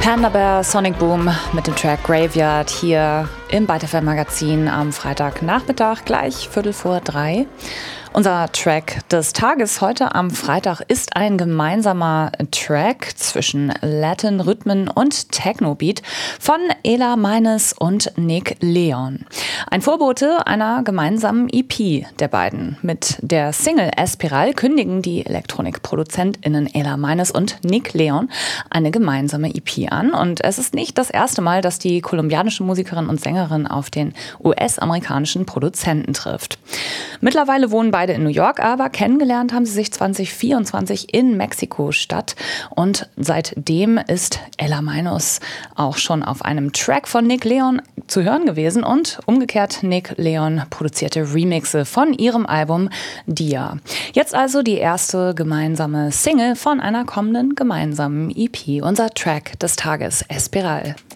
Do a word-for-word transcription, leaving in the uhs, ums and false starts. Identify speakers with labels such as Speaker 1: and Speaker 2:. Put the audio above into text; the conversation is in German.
Speaker 1: Panda Bear, Sonic Boom mit dem Track Graveyard hier im Byte F M Magazin am Freitagnachmittag, gleich Viertel vor drei. Unser Track des Tages heute am Freitag ist ein gemeinsamer Track zwischen Latin-Rhythmen und Techno-Beat von Ela Meines und Nick Leon. Ein Vorbote einer gemeinsamen E P der beiden. Mit der Single Espiral kündigen die ElektronikproduzentInnen Ela Meines und Nick Leon eine gemeinsame E P an. Und es ist nicht das erste Mal, dass die kolumbianische Musikerin und Sängerin auf den U S-amerikanischen Produzenten trifft. Mittlerweile wohnen beide in New York, aber kennengelernt haben sie sich zwanzig vierundzwanzig in Mexiko-Stadt. Und seitdem ist Ela Meines auch schon auf einem Track von Nick Leon zu hören gewesen und umgekehrt Nick Leon produzierte Remixe von ihrem Album Dia. Jetzt also die erste gemeinsame Single von einer kommenden gemeinsamen E P. Unser Track des Tages, Espiral.